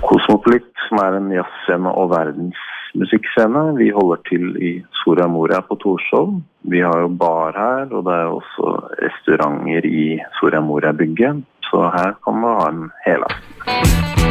Kosmopolit, som en jazzscene og verdensmusikkscene. Vi holder til I Soria Moria på Torshov. Vi har jo bar her, og det jo også restauranter I Soria Moria-bygget. Så her kan man ha en helaften.